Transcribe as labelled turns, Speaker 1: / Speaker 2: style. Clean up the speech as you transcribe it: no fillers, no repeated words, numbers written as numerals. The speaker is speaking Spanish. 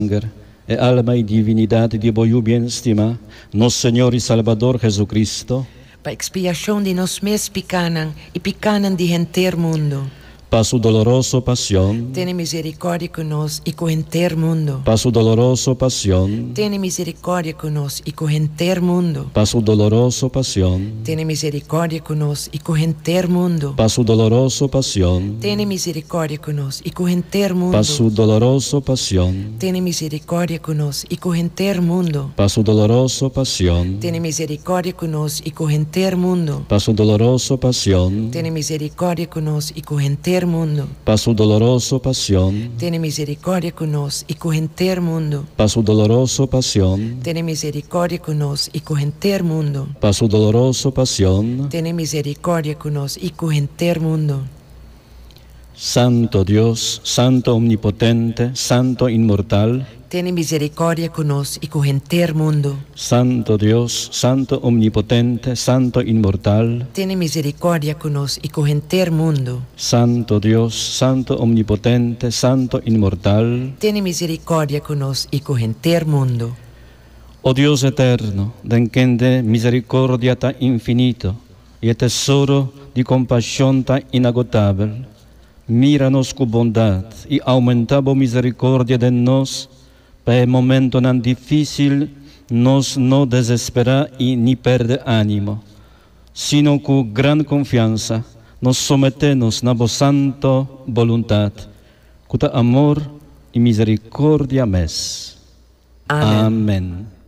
Speaker 1: e alma y divinidad de vosso bien estima, nos Señor y Salvador Jesucristo,
Speaker 2: pa expiación de nos mes picanan y picanan de enter mundo.
Speaker 1: pa su doloroso pasión,
Speaker 2: Tiene misericordia con nos y con enter mundo.
Speaker 1: pa su doloroso pasión,
Speaker 2: Tiene misericordia con nos y con enter mundo.
Speaker 1: pa su doloroso pasión,
Speaker 2: Tiene misericordia con nos y con enter mundo.
Speaker 1: pa su doloroso pasión,
Speaker 2: Tiene misericordia con nos y con enter mundo.
Speaker 1: pa su doloroso pasión,
Speaker 2: Tiene misericordia con nos y con enter mundo.
Speaker 1: pa su doloroso pasión,
Speaker 2: Tiene misericordia con nos y con enter mundo.
Speaker 1: pa su doloroso pasión,
Speaker 2: Tiene misericordia con nos y con enter mundo.
Speaker 1: pa su doloroso pasión,
Speaker 2: Tiene misericordia con nos y con enter mundo.
Speaker 1: pa su doloroso pasión,
Speaker 2: Tiene misericordia con nos y con enter mundo.
Speaker 1: pa su doloroso pasión.
Speaker 2: Tiene misericordia con nos y con enter mundo.
Speaker 1: Santo Dios, Santo omnipotente, Santo inmortal,
Speaker 2: Tiene misericordia con nos y con enter mundo.
Speaker 1: Santo Dios, Santo omnipotente, Santo inmortal,
Speaker 2: Tiene misericordia con nos y con enter mundo.
Speaker 1: Santo Dios, Santo omnipotente, Santo inmortal.
Speaker 2: Tiene misericordia con nos y con enter mundo.
Speaker 1: Oh Dios eterno, de misericordia tan infinito y el tesoro de compasión tan inagotable, míranos con bondad y aumenta la misericordia de nos, para el momento tan difícil nos no desespera y ni perde ánimo, sino con gran confianza nos sometemos a vos santa voluntad, con amor y misericordia mes.
Speaker 2: Amén.
Speaker 1: Amén.